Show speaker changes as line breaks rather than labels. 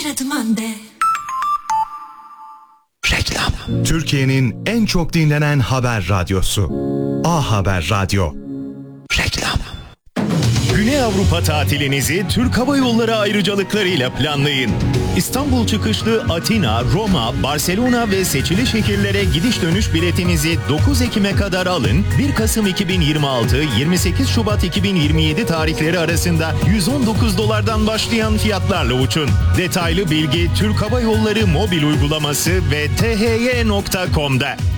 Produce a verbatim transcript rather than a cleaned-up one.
bir adım önde.
Reklam. Türkiye'nin en çok dinlenen haber radyosu. A Haber Radyo. Reklam.
Güney Avrupa tatilinizi Türk Hava Yolları ayrıcalıklarıyla planlayın. İstanbul çıkışlı Atina, Roma, Barcelona ve seçili şehirlere gidiş dönüş biletinizi dokuz Ekim'e kadar alın. bir Kasım iki bin yirmi altı - yirmi sekiz Şubat iki bin yirmi yedi tarihleri arasında yüz on dokuz dolardan başlayan fiyatlarla uçun. Detaylı bilgi Türk Hava Yolları mobil uygulaması ve t h y nokta com'da.